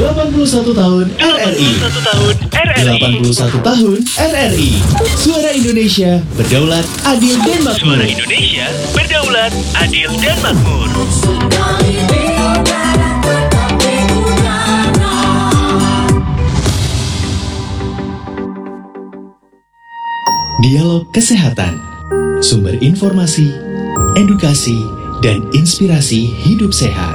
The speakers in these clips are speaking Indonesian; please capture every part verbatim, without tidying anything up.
delapan puluh satu tahun R R I. delapan puluh satu tahun R R I. Suara Indonesia berdaulat, adil dan makmur. Suara Indonesia berdaulat, adil dan makmur. Dialog Kesehatan. Sumber informasi, edukasi, dan inspirasi hidup sehat.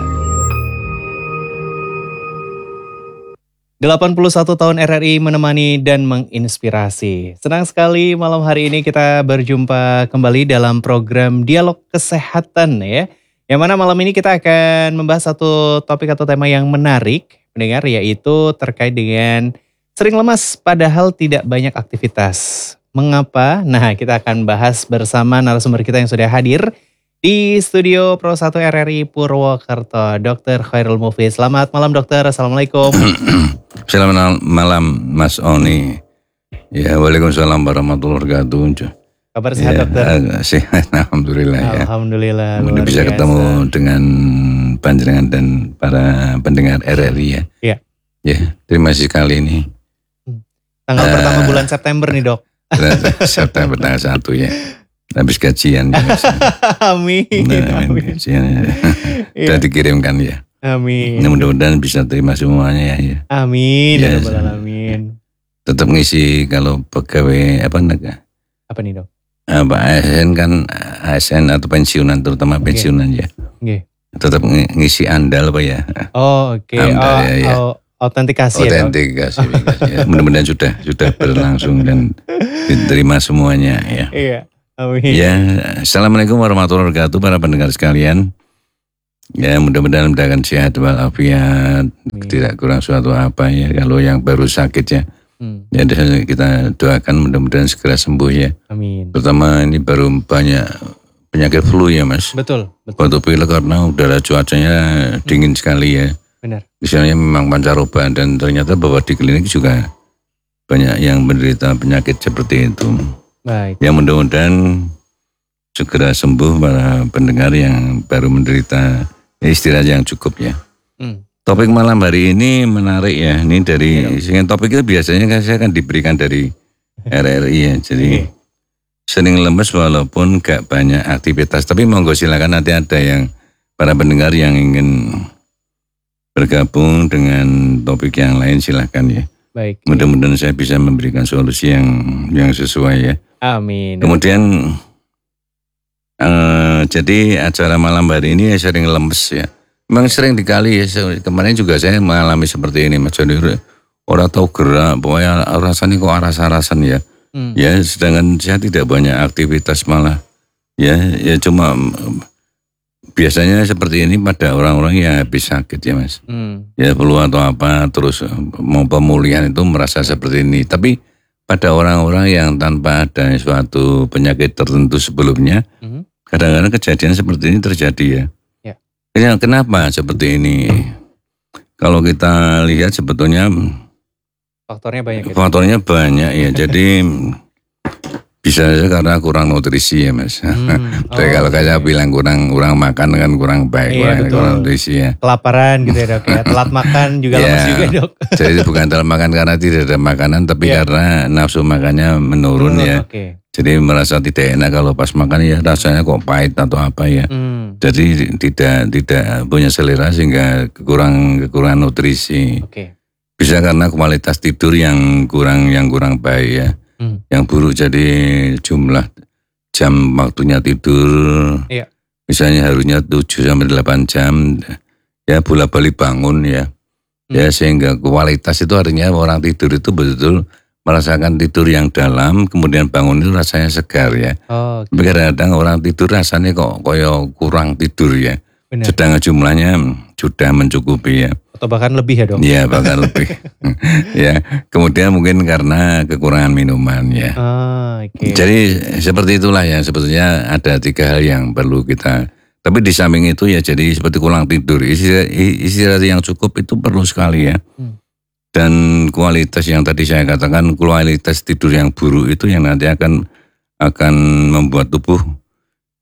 delapan puluh satu tahun R R I menemani dan menginspirasi. Senang sekali malam hari ini kita berjumpa kembali dalam program Dialog Kesehatan ya. Yang mana malam ini kita akan membahas satu topik atau tema yang menarik pendengar, yaitu terkait dengan sering lemas padahal tidak banyak aktivitas. Mengapa? Nah, kita akan bahas bersama narasumber kita yang sudah hadir di studio Pro satu R R I Purwokerto, Dokter Khairul Mufid. Selamat malam dokter, Assalamualaikum. Selamat malam Mas Oni. Ya, waalaikumsalam warahmatullahi wabarakatuh. Kabar sehat ya, dokter? Sehat, alhamdulillah ya. Alhamdulillah. Mudah bisa biasa ketemu dengan panjenengan dan para pendengar R R I ya. Iya. Ya, terima kasih kali ini. Tanggal uh, pertama bulan September nih dok. September tanggal satu ya. Habis gajian ya. Amin. Nah, amin. Gajian ya. Sudah dikirimkan ya. Amin. Nah, mudah-mudahan bisa terima semuanya ya. Amin. Ya, amin. Tetap ngisi kalau pegawai apa negara. Apa nih dok? Apa A S N kan A S N atau pensiunan, terutama pensiunan okay. ya. Okay. Tetap ngisi andal apa ya. Oh oke. Okay. Andal, oh, ya, ya. oh, autentikasi. Autentikasi. Ya, mudah-mudahan sudah sudah berlangsung dan diterima semuanya ya. Iya. Amin. Ya, assalamualaikum warahmatullahi wabarakatuh para pendengar sekalian. Ya, mudah-mudahan mudah-mudahan sehat walafiat, tidak kurang suatu apa ya. Kalau yang baru sakit ya, hmm. ya kita doakan mudah-mudahan segera sembuh ya. Amin. Pertama ini baru banyak penyakit flu ya mas. Betul. betul. Waktu pilek karena udara cuacanya hmm. dingin sekali ya. Benar. Misalnya memang pancaroba dan ternyata bahwa di klinik juga banyak yang menderita penyakit seperti itu. Baik. Ya mudah-mudahan segera sembuh para pendengar yang baru menderita istirahat yang cukup ya. Hmm. Topik malam hari ini menarik ya. Ini dari ya, topik itu biasanya kan saya akan diberikan dari R R I ya. Jadi okay. sering lemes walaupun gak banyak aktivitas. Tapi monggo silakan nanti ada yang para pendengar yang ingin bergabung dengan topik yang lain silakan ya. Baik. Mudah-mudahan saya bisa memberikan solusi yang yang sesuai ya. Amin. Kemudian uh, jadi acara malam hari ini sering lemes ya. Memang sering dikali ya. Kemarin juga saya mengalami seperti ini Mas Joni. Orang tahu gerak, pokoknya rasanya kok aras-arasan ya. Hmm. Ya, sedangkan saya tidak banyak aktivitas malah. Ya, ya cuma biasanya seperti ini pada orang-orang yang habis sakit ya Mas. Hmm. Ya flu atau apa terus mau pemulihan itu merasa seperti ini. Tapi pada orang-orang yang tanpa ada suatu penyakit tertentu sebelumnya, hmm. kadang-kadang kejadian seperti ini terjadi ya. Ya. Kenapa seperti ini? Kalau kita lihat sebetulnya faktornya banyak. Faktornya gitu. banyak ya. Jadi bisa saja karena kurang nutrisi ya mas. Hmm, oh, Jadi kalau kayak bilang kurang kurang makan kan kurang baik, iya, kurang, kurang nutrisi ya. Kelaparan gitu ya dok ya. Telat makan juga lemes ya, juga dok. Jadi bukan telat makan karena tidak ada makanan, tapi yeah. karena nafsu makannya menurun hmm, ya. Okay. Jadi merasa tidak enak kalau pas makan ya rasanya kok pahit atau apa ya. Hmm. Jadi tidak tidak punya selera sehingga kurang kekurangan nutrisi. Okay. Bisa karena kualitas tidur yang kurang yang kurang baik ya. Hmm. Yang buruk jadi jumlah jam waktunya tidur iya. misalnya harusnya tujuh sampai delapan jam ya bolak-balik bangun ya hmm. ya sehingga kualitas itu artinya orang tidur itu betul-betul merasakan tidur yang dalam kemudian bangun itu rasanya segar ya. Oh, okay. Kadang-kadang orang tidur rasanya kok koyo kurang tidur ya. Benar. Sedangkan jumlahnya sudah mencukupi ya. Atau bahkan lebih ya dok? Iya bahkan lebih. Ya, kemudian mungkin karena kekurangan minuman ya. Oh, okay. Jadi seperti itulah ya sebetulnya ada tiga hal yang perlu kita. Tapi di samping itu ya jadi seperti kurang tidur. Istirahat, istirahat yang cukup itu perlu sekali ya. Hmm. Dan kualitas yang tadi saya katakan kualitas tidur yang buruk itu yang nanti akan akan membuat tubuh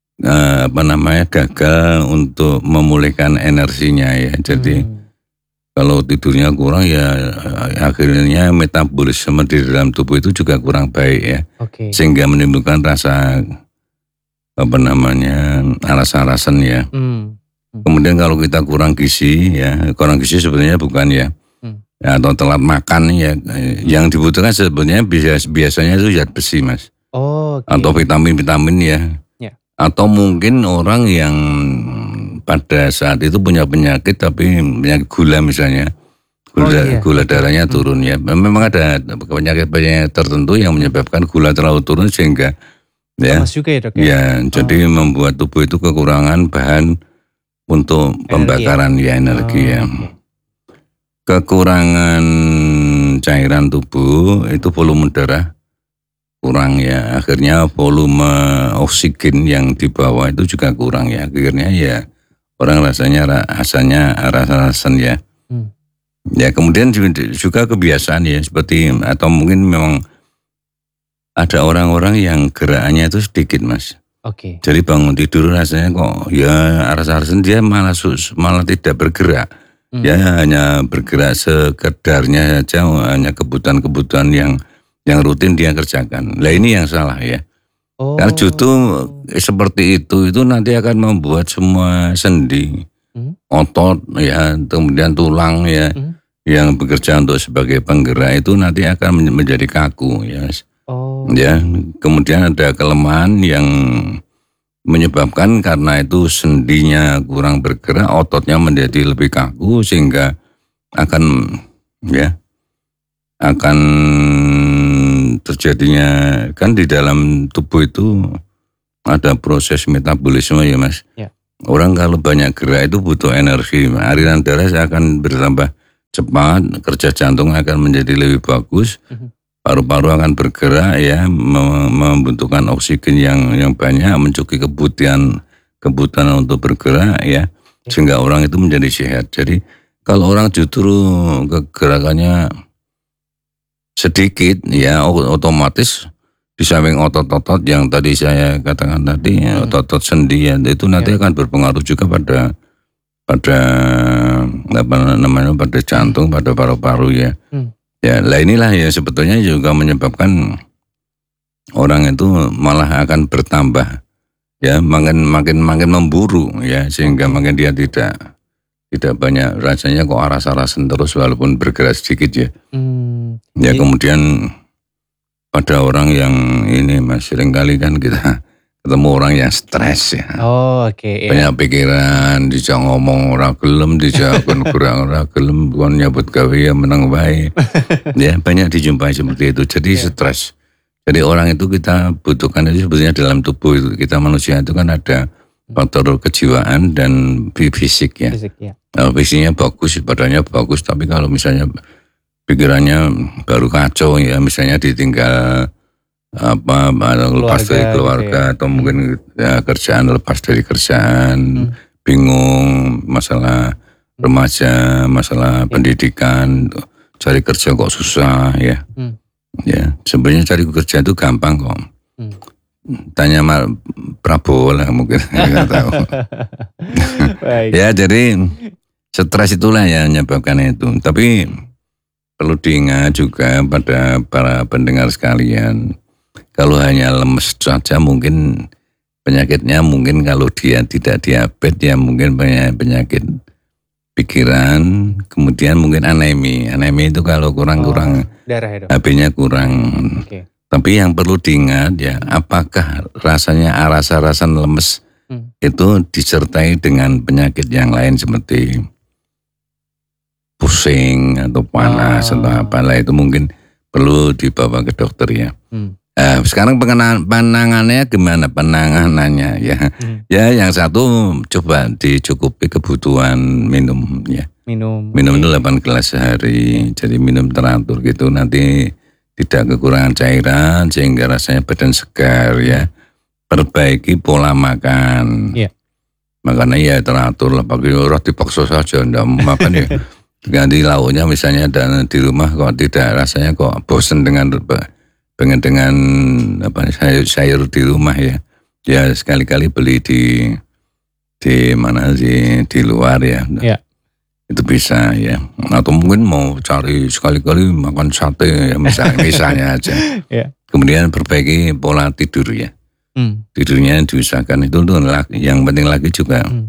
Uh, apa namanya gagal untuk memulihkan energinya ya. Jadi hmm. Kalau tidurnya kurang ya akhirnya metabolisme di dalam tubuh itu juga kurang baik ya. Okay. Sehingga menimbulkan rasa apa namanya aras-arasan ya. Hmm. Kemudian kalau kita kurang gizi ya, kurang gizi sebenarnya bukan ya. Hmm. Ya, atau telat makan ya, hmm. yang dibutuhkan sebenarnya biasa, biasanya itu zat besi Mas. Oh, okay. Atau vitamin-vitamin ya. Yeah. Atau mungkin orang yang pada saat itu punya penyakit tapi penyakit gula misalnya, gula, oh, iya. gula darahnya turun ya. Memang ada penyakit-penyakit tertentu yang menyebabkan gula terlalu turun sehingga ya, juga ya, dok, ya? ya oh. jadi membuat tubuh itu kekurangan bahan untuk energi, pembakaran ya, ya energi oh, ya. Okay. Kekurangan cairan tubuh itu volume darah kurang ya. Akhirnya volume oksigen yang di bawah itu juga kurang ya. Akhirnya ya orang rasanya rasanya rasa-rasan ya. Hmm. Ya kemudian juga kebiasaan ya seperti atau mungkin memang ada orang-orang yang gerakannya itu sedikit Mas. Oke. Okay. Jadi bangun tidur rasanya kok ya rasa-rasan dia malah malah tidak bergerak. Hmm. Ya hanya bergerak sekedarnya saja, hanya kebutuhan-kebutuhan yang yang rutin dia kerjakan. Lah ini yang salah ya. Oh. Karena justru seperti itu itu nanti akan membuat semua sendi, hmm? otot ya, kemudian tulang ya, hmm? yang bekerja untuk sebagai penggerak itu nanti akan menjadi kaku ya. Oh. Ya, kemudian ada kelemahan yang menyebabkan karena itu sendinya kurang bergerak, ototnya menjadi lebih kaku sehingga akan ya akan terjadinya kan di dalam tubuh itu ada proses metabolisme ya Mas. Ya. Orang kalau banyak gerak itu butuh energi, aliran darah akan bertambah cepat, kerja jantung akan menjadi lebih bagus, paru-paru akan bergerak ya, membutuhkan oksigen yang yang banyak, mencukupi kebutuhan kebutuhan untuk bergerak ya, sehingga orang itu menjadi sehat. Jadi kalau orang justru kegerakannya sedikit ya otomatis di samping otot-otot yang tadi saya katakan tadi hmm. otot-otot sendi ya itu nanti ya. akan berpengaruh juga pada pada apa namanya pada jantung, pada paru-paru ya. Hmm. Ya, lah inilah ya sebetulnya juga menyebabkan orang itu malah akan bertambah ya, makin makin makin memburu ya sehingga makin dia tidak tidak banyak rasanya kok aras-arasan terus walaupun bergerak sedikit ya. Hmm, ya kemudian pada orang yang ini Mas seringkali kan kita ketemu orang yang stres ya. Oh oke. Okay, banyak yeah. pikiran, dijak ngomong ora gelem, dijak kurang ora gelem, kon nyambut gawe ya menang wae. Ya banyak dijumpai seperti itu. Jadi yeah. stres. Jadi orang itu kita butuhkan itu sebetulnya dalam tubuh itu kita manusia itu kan ada faktor kejiwaan dan fisik ya. Fisik, ya. Nah, fisiknya bagus, badannya bagus, tapi kalau misalnya pikirannya baru kacau ya, misalnya ditinggal apa, lepas dari keluarga gitu ya. Atau mungkin ya, kerjaan lepas dari kerjaan, hmm. bingung masalah remaja, masalah ya. pendidikan, cari kerja kok susah ya. Hmm. Ya, sebenarnya cari kerja itu gampang kok. Hmm. Tanya Mar Prabowo lah mungkin nggak tahu. Ya jadi stres itulah yang menyebabkan itu. Tapi perlu diingat juga pada para pendengar sekalian, kalau hanya lemes saja mungkin penyakitnya mungkin kalau dia tidak diabetes ya mungkin banyak penyakit pikiran, kemudian mungkin anemi. Anemi itu kalau kurang-kurang oh, darah H B-nya kurang. Okay. Tapi yang perlu diingat ya, apakah rasanya aras-arasan lemes hmm. itu disertai dengan penyakit yang lain seperti pusing atau panas oh. atau apalah, itu mungkin perlu dibawa ke dokter ya. Hmm. Nah, sekarang penanganannya gimana penanganannya ya? Hmm. Ya yang satu coba dicukupi kebutuhan minum ya. Minum. Minum itu delapan gelas sehari, jadi minum teratur gitu nanti tidak kekurangan cairan sehingga rasanya badan segar ya. Perbaiki pola makan. Yeah. Makanya ya teratur lah, pagi orang dipaksa saja enggak makan ya. Ganti lauknya misalnya dan di rumah kok tidak rasanya kok bosen dengan pengen dengan apa sayur-sayur di rumah ya. Ya sekali-kali beli di di mana sih di luar ya. Yeah. Itu bisa ya. Atau mungkin mau cari sekali-kali makan sate ya misalnya, misalnya aja. Yeah. Kemudian perbaiki pola tidur ya. Hmm. Tidurnya diusahakan itu tuh yang penting lagi juga hmm.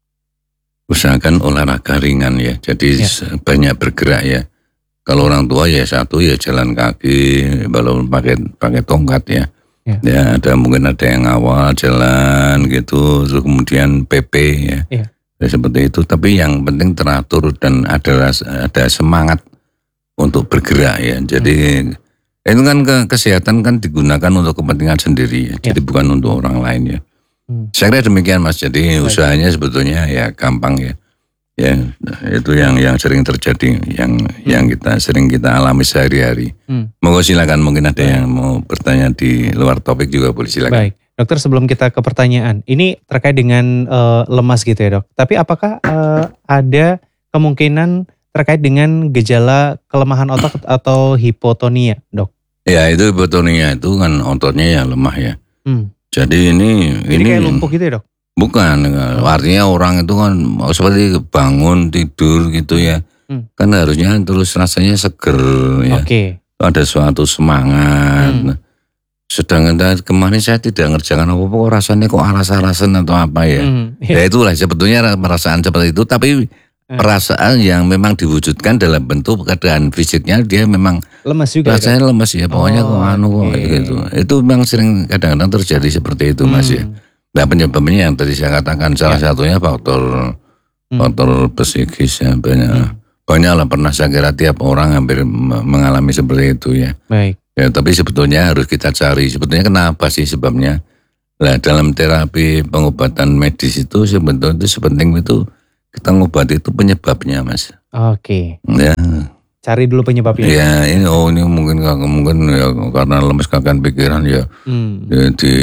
usahakan olahraga ringan ya. Jadi yeah. banyak bergerak ya. Kalau orang tua ya satu ya jalan kaki, belum pakai pakai tongkat ya. Yeah. Ya ada mungkin ada yang awal jalan gitu, terus kemudian P P ya. Yeah. Seperti itu, tapi yang penting teratur dan ada ada semangat untuk bergerak ya. Jadi hmm. itu kan ke, kesehatan kan digunakan untuk kepentingan sendiri ya. Ya. Jadi bukan untuk orang lain ya. Hmm. Saya kira demikian Mas. Jadi Baik. usahanya sebetulnya ya gampang ya. Ya itu yang yang sering terjadi, yang hmm. yang kita sering kita alami sehari-hari. Hmm. Monggo silakan, mungkin ada Baik. yang mau bertanya di luar topik juga boleh silakan. Baik. Dokter, sebelum kita ke pertanyaan, ini terkait dengan uh, lemas gitu ya dok. Tapi apakah uh, ada kemungkinan terkait dengan gejala kelemahan otot atau hipotonia dok? Ya itu hipotonia itu kan ototnya ya lemah ya. Hmm. Jadi ini Jadi ini kayak lumpuh gitu ya dok? Bukan, oh. artinya orang itu kan seperti bangun tidur gitu ya. Hmm. Kan harusnya terus rasanya seger ya. Oke. Okay. Ada suatu semangat. Hmm. Sedangkan kemarin saya tidak ngerjakan apa-apa, kok rasanya kok alas-alasan atau apa ya. Hmm, iya. Ya itulah sebetulnya perasaan seperti itu, tapi hmm. perasaan yang memang diwujudkan dalam bentuk keadaan fisiknya dia memang lemas juga. Rasanya ya, lemas ya, pokoknya oh, kok anu kok okay. gitu. Itu memang sering kadang-kadang terjadi seperti itu hmm. Mas ya. Nah penyebabnya yang tadi saya katakan salah ya. satunya faktor hmm. faktor psikis ya, banyak. Hmm. Banyak lah, pernah saya kira tiap orang hampir mengalami seperti itu ya. Baik. Ya, tapi sebetulnya harus kita cari sebetulnya kenapa sih sebabnya. Nah, dalam terapi pengobatan medis itu sebetulnya itu sepenting itu kita ngobati itu penyebabnya, Mas. Oke. Ya. Cari dulu penyebabnya. Ya, ini oh ini mungkin mungkin ya karena lemes kakan pikiran ya. Hmm. Ya di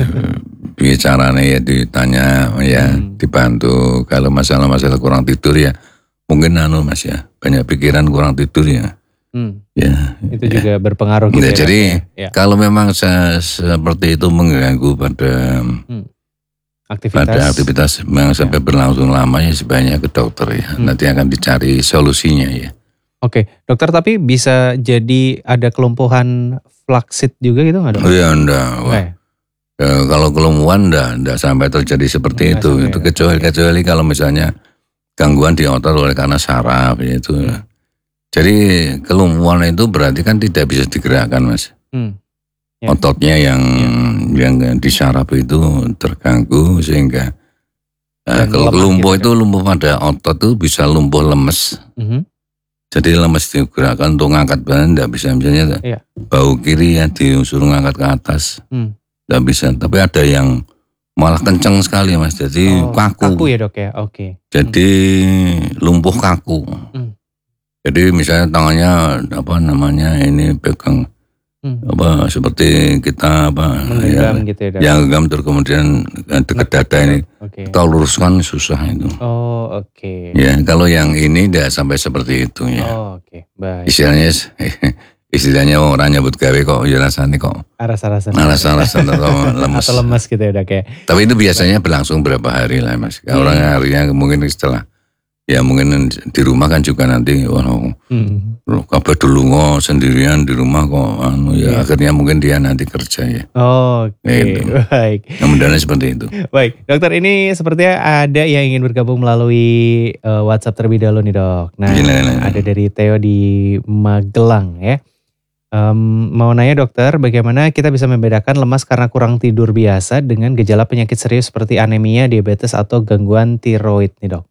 bicaranya ya ditanya ya, hmm. dibantu. Kalau masalah-masalah kurang tidur ya mungkin anu Mas ya, banyak pikiran kurang tidur ya. Hmm. Ya, itu ya. juga berpengaruh gitu ya. ya jadi ya. Kalau memang saya, seperti itu mengganggu pada hmm. aktivitas, pada aktivitas yang sampai ya. berlangsung lama ya sebaiknya ke dokter ya. Hmm. Nanti akan dicari solusinya ya. Oke, dokter, tapi bisa jadi ada kelumpuhan flaksit juga gitu nggak dok? Oh ya enggak. Okay. Ya, kalau kelumpuhan enggak, enggak sampai terjadi seperti enggak itu. Sampai, itu kecuali okay. kecuali kalau misalnya gangguan di otot oleh karena saraf ya itu. Hmm. Jadi kelumpuhan itu berarti kan tidak bisa digerakkan Mas. Hmm. Ya. Ototnya yang ya. yang di saraf itu terganggu sehingga uh, kalau lumpuh gitu, itu kan? lumpuh pada otot itu bisa lumpuh lemes. Mm-hmm. Jadi lemes digerakkan untuk ngangkat badan tidak bisa, misalnya ya. Bahu kiri ya disuruh ngangkat ke atas tidak hmm. bisa. Tapi ada yang malah kenceng sekali Mas. Jadi oh, kaku. Kaku ya dok ya. Oke. Okay. Jadi hmm. lumpuh kaku. Hmm. Jadi misalnya tangannya apa namanya ini pegang hmm. apa seperti kita apa menggenggam ya, gitu ya. Yang genggam terus kemudian dekat dada ini okay. kita luruskan susah itu. Oh oke. Okay. Ya kalau yang ini tidak sampai seperti itu ya. Oh oke. Okay. Baik. Istilahnya istilahnya orang nyebut gawe kok ya rasanya kok. Aras-arasan. Aras-arasan atau lemas. Atau lemas gitu ya dok ya. Tapi itu biasanya berlangsung berapa hari lah Mas. Hmm. Orang harinya mungkin setelah ya mungkin di rumah kan juga nanti wah hmm. kabeh dulu kok sendirian di rumah kok anu ya yeah. akhirnya mungkin dia nanti kerja ya. Oh, oke. Okay. Gitu. Baik. Mudah-mudahan seperti itu. Baik, dokter, ini sepertinya ada yang ingin bergabung melalui uh, WhatsApp terlebih dahulu nih dok. Nah, gila, gila. Ada dari Theo di Magelang ya. Um, mau nanya dokter, bagaimana kita bisa membedakan lemas karena kurang tidur biasa dengan gejala penyakit serius seperti anemia, diabetes atau gangguan tiroid nih dok?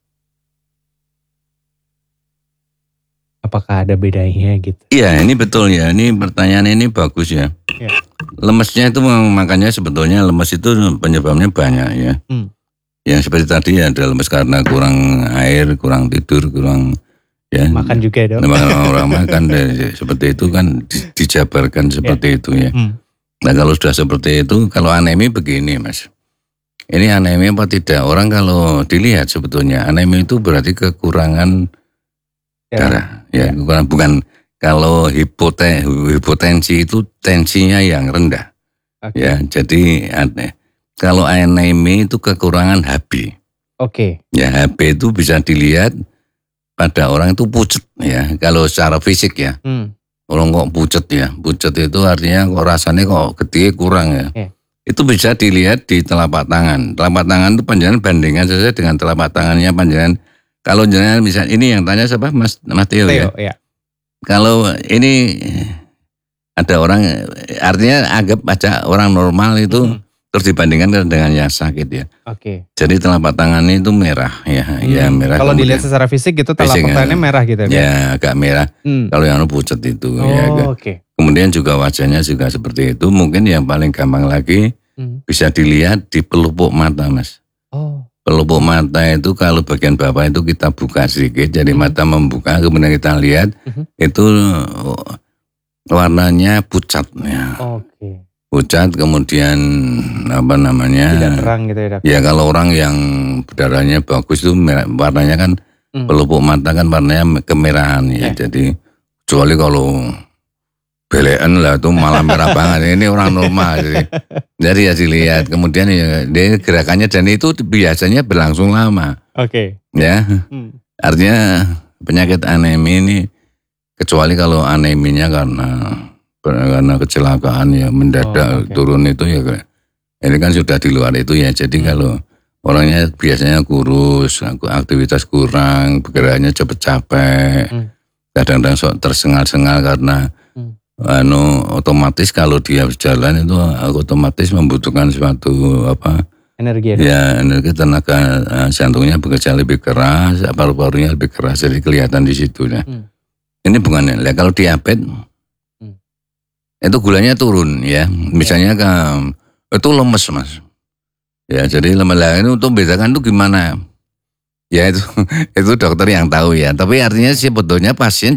Apakah ada bedanya gitu? Iya, ini betul ya. Ini pertanyaan ini bagus ya. ya. Lemesnya itu makanya sebetulnya lemes itu penyebabnya banyak ya. Hmm. Yang seperti tadi ya ada lemes karena kurang air, kurang tidur, kurang ya. Makan juga dong. Orang makan deh, seperti itu kan dijabarkan seperti ya. itu ya. Hmm. Nah kalau sudah seperti itu, kalau anemi begini Mas. Ini anemi apa tidak? Orang kalau dilihat sebetulnya anemi itu berarti kekurangan darah. Ya, ya. Bukan kalau hipoten, hipotensi itu tensinya yang rendah. Okay. Ya, jadi aneh. Kalau anemi itu kekurangan H B. Oke. Okay. Ya, H B itu bisa dilihat pada orang itu pucet ya. Kalau secara fisik ya. Hmm. Orang kok pucet ya. Pucet itu artinya kok rasanya kok gede kurang ya. Yeah. Itu bisa dilihat di telapak tangan. Telapak tangan itu panjangan bandingkan saja dengan telapak tangannya panjangan. Kalau jenengan misalnya ini yang tanya siapa? Mas Mas Theo ya. ya. Kalau ini ada orang artinya anggap aja orang normal itu hmm. terus dibandingkan dengan yang sakit ya. Oke. Okay. Jadi telapak tangannya itu merah ya, hmm. ya merah. Kalau dilihat secara fisik gitu telapak tangannya merah gitu ya. Ya agak merah. Hmm. Kalau yang pucet itu oh, ya. Oke. Okay. Kemudian juga wajahnya juga seperti itu. Mungkin yang paling gampang lagi hmm. bisa dilihat di pelupuk mata, Mas. Oh. Pelupuk mata itu kalau bagian bawah itu kita buka sedikit, jadi hmm. mata membuka, kemudian kita lihat hmm. itu warnanya pucat ya. Oke. Okay. Pucat, kemudian apa namanya? Tidak terang gitu ya. Ya kalau orang yang darahnya bagus itu warnanya kan hmm. pelupuk mata kan warnanya kemerahan ya. Yeah. Jadi kecuali kalau belean lah itu malah merah banget. Ini orang normal. Jadi, jadi ya dilihat. Kemudian ya dia gerakannya dan itu biasanya berlangsung lama. Oke. Okay. Ya. Hmm. Artinya penyakit anemi ini kecuali kalau aneminya karena karena kecelakaan ya mendadak oh, okay. turun itu ya. Ini kan sudah di luar itu ya. Jadi hmm. kalau orangnya biasanya kurus, aktivitas kurang, bergeraknya cepet capek. Hmm. Kadang-kadang sok tersengal-sengal karena anu otomatis kalau dia berjalan itu otomatis membutuhkan suatu apa energi ya energi tenaga jantungnya bekerja lebih keras, paru-parunya lebih keras, jadi kelihatan di situ ya. Hmm. Ini bukan ya kalau diabetes hmm. itu gulanya turun ya, misalnya ya. Kan, itu lemes Mas ya, jadi lemes lah ini untuk bedakan itu gimana ya itu itu dokter yang tahu ya, tapi artinya sebetulnya pasien